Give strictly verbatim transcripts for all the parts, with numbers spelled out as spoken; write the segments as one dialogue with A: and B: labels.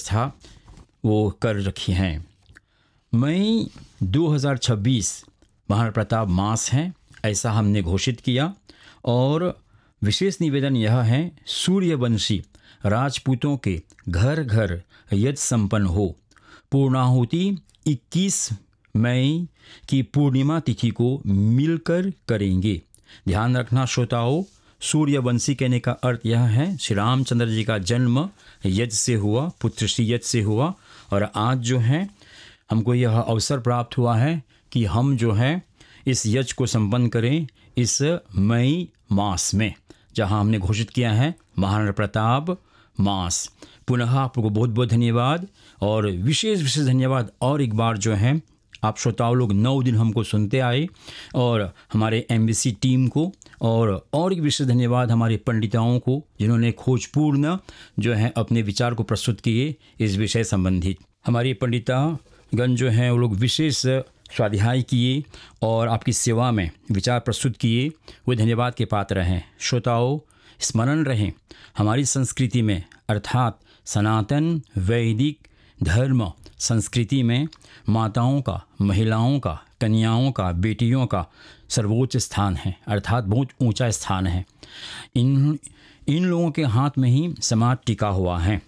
A: व्यवस्था वो कर रखी हैं। मई दो हज़ार छब्बीस महाराणा प्रताप मास है, ऐसा हमने घोषित किया। और विशेष निवेदन यह है, सूर्यवंशी राजपूतों के घर घर यज्ञ संपन्न हो। पूर्णाहुति इक्कीस मई की पूर्णिमा तिथि को मिलकर करेंगे। ध्यान रखना श्रोताओं, सूर्यवंशी कहने का अर्थ यह है, श्री रामचंद्र जी का जन्म यज्ञ से हुआ, पुत्र श्री यज्ञ से हुआ। और आज जो है हमको यह अवसर प्राप्त हुआ है कि हम जो है इस यज्ञ को संपन्न करें इस मई मास में, जहां हमने घोषित किया है महाराणा प्रताप मास। पुनः आपको बहुत बहुत धन्यवाद और विशेष विशेष धन्यवाद और एक बार जो है आप श्रोताओं लोग नौ दिन हमको सुनते आए, और हमारे एमबीसी टीम को, और और एक विशेष धन्यवाद हमारे पंडिताओं को जिन्होंने खोजपूर्ण जो है अपने विचार को प्रस्तुत किए इस विषय संबंधित। हमारे पंडितागण जो हैं वो लोग विशेष स्वाध्याय किए और आपकी सेवा में विचार प्रस्तुत किए, वो धन्यवाद के पात्र हैं। श्रोताओं, स्मरण रहें, हमारी संस्कृति में अर्थात सनातन वैदिक धर्म संस्कृति में माताओं का, महिलाओं का, कन्याओं का, बेटियों का सर्वोच्च स्थान है, अर्थात बहुत ऊंचा स्थान है। इन इन लोगों के हाथ में ही समाज टिका हुआ है।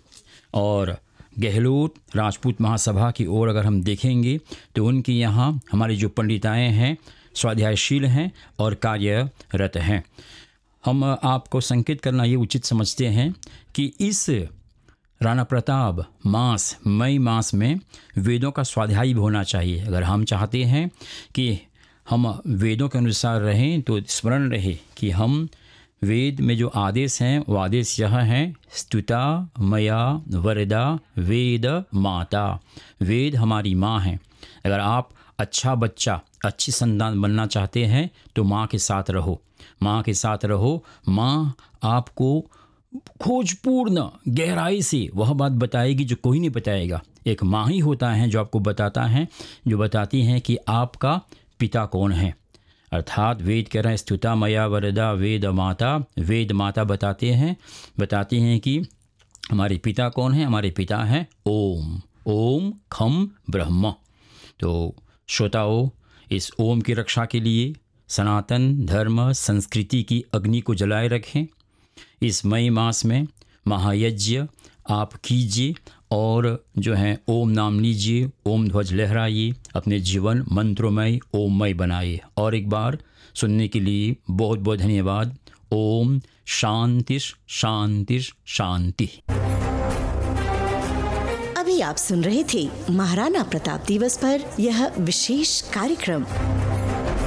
A: और गहलोत राजपूत महासभा की ओर अगर हम देखेंगे तो उनके यहाँ हमारी जो पंडिताएं हैं स्वाध्यायशील हैं और कार्यरत हैं। हम आपको संकेत करना ये उचित समझते हैं कि इस राणा प्रताप मास मई मास में वेदों का स्वाध्याय भी होना चाहिए। अगर हम चाहते हैं कि हम वेदों के अनुसार रहें तो स्मरण रहे कि हम वेद में जो आदेश हैं वो आदेश यह हैं, स्तुता मया वरदा वेद माता। वेद हमारी माँ है। अगर आप अच्छा बच्चा, अच्छी संतान बनना चाहते हैं तो माँ के साथ रहो, माँ के साथ रहो। माँ आपको खोजपूर्ण गहराई से वह बात बताएगी जो कोई नहीं बताएगा। एक माँ ही होता है जो आपको बताता है, जो बताती हैं कि आपका पिता कौन है। अर्थात वेद कह रहे हैं, स्तुता मया वरदा वेद माता। वेद माता बताते हैं बताती हैं कि हमारे पिता कौन है। हमारे पिता हैं ओम, ओम खम ब्रह्म। तो श्रोताओं, इस ओम की रक्षा के लिए सनातन धर्म संस्कृति की अग्नि को जलाए रखें। इस मई मास में महायज्ञ आप कीजिए और जो है ओम नाम लीजिए, ओम ध्वज लहराइए, अपने जीवन मंत्रोमय ओममय बनाइए। और एक बार सुनने के लिए बहुत बहुत धन्यवाद। ओम शांति शांति शांति।
B: अभी आप सुन रहे थे महाराणा प्रताप दिवस पर यह विशेष कार्यक्रम।